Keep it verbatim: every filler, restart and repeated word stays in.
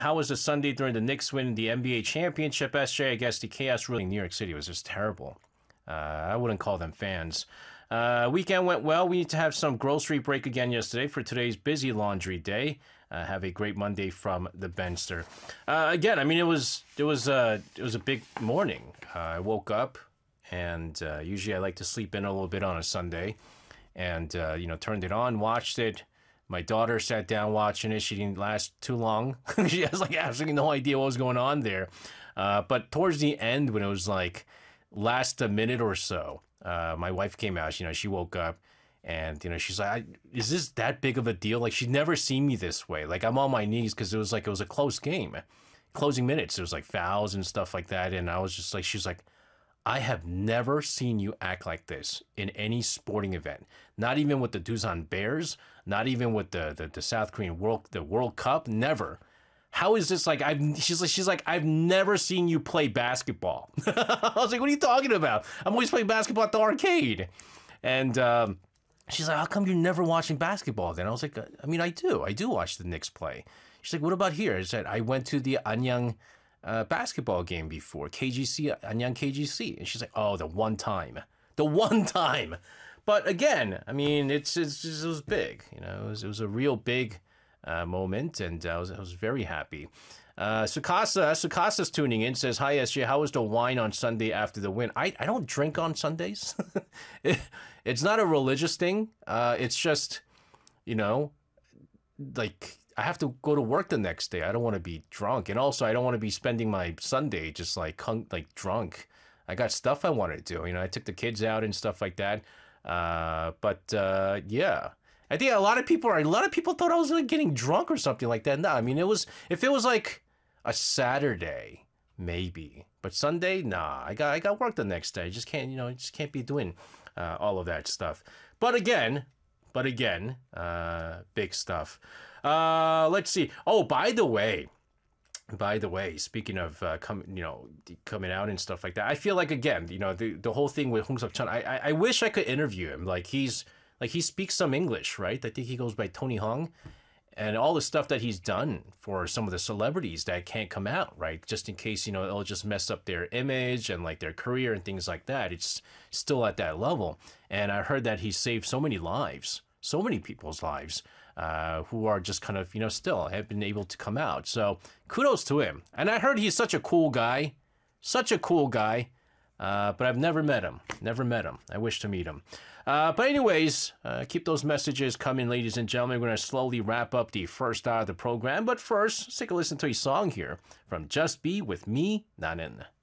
How was the Sunday during the Knicks winning the N B A championship? S J, I guess the chaos ruling New York City was just terrible. Uh, I wouldn't call them fans. Uh, weekend went well. We need to have some grocery break again yesterday for today's busy laundry day. Uh, have a great Monday from the Benster. Uh, again, I mean, it was it was uh, it was a big morning. Uh, I woke up, and uh, usually I like to sleep in a little bit on a Sunday, and uh, you know, turned it on, watched it. My daughter sat down watching it. She didn't last too long. She has like absolutely no idea what was going on there. Uh, but towards the end, when it was like last a minute or so, uh, my wife came out. You know, she woke up, and you know, she's like, I, "Is this that big of a deal?" Like she'd never seen me this way. Like I'm on my knees because it was like it was a close game, closing minutes. There was like fouls and stuff like that, and I was just like, she's like, I have never seen you act like this in any sporting event. Not even with the Doosan Bears, not even with the, the, the South Korean World the World Cup. Never. How is this like? I've she's like she's like I've never seen you play basketball. I was like, what are you talking about? I'm always playing basketball at the arcade. And um, she's like, how come you're never watching basketball? Then I was like, I mean, I do. I do watch the Knicks play. She's like, what about here? I said, I went to the Anyang Uh, basketball game before, K G C, Anyang K G C, and she's like, "Oh, the one time, the one time." But again, I mean, it's, it's it was big, you know, it was, it was a real big uh, moment, and I was I was very happy. Uh, Sukasa Sukasa's tuning in, says, "Hi S J, how was the wine on Sunday after the win?" I I don't drink on Sundays. it, it's not a religious thing. Uh, it's just, you know, like. I have to go to work the next day. I don't want to be drunk. And also, I don't want to be spending my Sunday just like like drunk. I got stuff I want to do. You know, I took the kids out and stuff like that. Uh, but uh, yeah, I think a lot of people are, a lot of people thought I was like getting drunk or something like that. No, I mean, it was, if it was like a Saturday, maybe. But Sunday, nah, I got, I got work the next day. I just can't, you know, I just can't be doing uh, all of that stuff. But again, but again, uh, big stuff. Uh, let's see. Oh, by the way, by the way, speaking of uh, coming, you know, coming out and stuff like that, I feel like again, you know, the the whole thing with Hong Seok Chun. I, I I wish I could interview him. Like he's like he speaks some English, right? I think he goes by Tony Hong, and all the stuff that he's done for some of the celebrities that can't come out, right? Just in case, you know, it'll just mess up their image and like their career and things like that. It's still at that level, and I heard that he saved so many lives, so many people's lives. Uh, who are just kind of, you know, still have been able to come out. So kudos to him. And I heard he's such a cool guy, such a cool guy, uh, but I've never met him, never met him. I wish to meet him. Uh, but anyways, uh, keep those messages coming, ladies and gentlemen. We're going to slowly wrap up the first hour of the program. But first, let's take a listen to a song here from Just Be With Me, Nanin.